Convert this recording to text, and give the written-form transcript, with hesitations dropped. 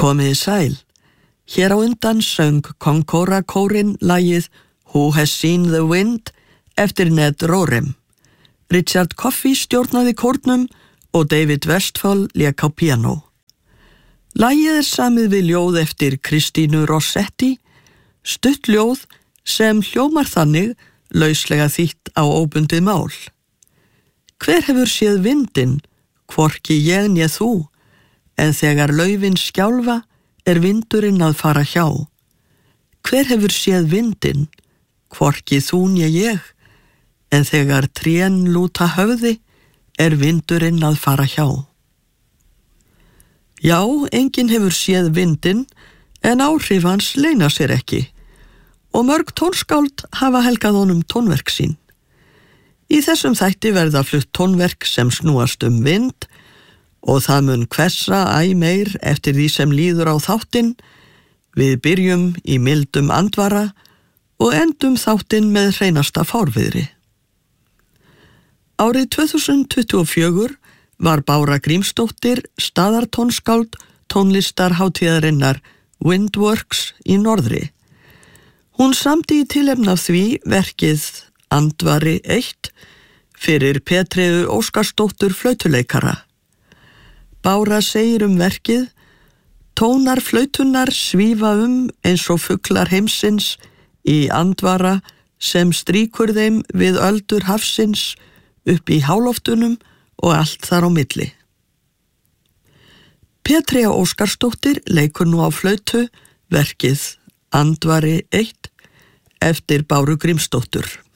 Komiði sæl. Hér á undan söng Konkora-kórinn lagið Who Has Seen the Wind eftir Ned Rorem. Richard Coffey stjórnaði kórnum og David Westphal lék á píanó. Lagið samið við ljóð eftir Kristínu Rossetti, stutt ljóð sem hljómar þannig lauslega þýtt á óbundið mál. Hver hefur séð vindinn, hvorki ég né þú, en þegar laufin skjálfa vindurinn að fara hjá. Hver hefur séð vindinn, hvorki þú né ég, en þegar trén lúta höfði vindurinn að fara hjá. Já, enginn hefur séð vindinn, en áhrif hans leyna sér ekki, og mörg tónskáld hafa helgað honum tónverk sín. Í þessum þætti verða flutt tónverk sem snúast vind og það mun hvessa æ meir eftir því sem líður á þáttinn. Við byrjum í mildum andvara og endum þáttinn með hreinasta fárviðri. Árið 2024 var Bára Grímsdóttir staðartónskáld tónlistarhátíðarinnar Windworks í Norðri. Hún samdi í tilefni af því verkið Andvari 1 fyrir Petreiðu Óskarsdóttur flautuleikara. Bára segir verkið: tónar flautunnar svífa eins og fuglar heimsins í andvara sem strýkur þeim við öldur hafsins upp í háloftunum og allt þar á milli. Petreiða Óskarsdóttir leikur nú á flautu verkið Andvari 1 eftir Báru Grímsdóttur.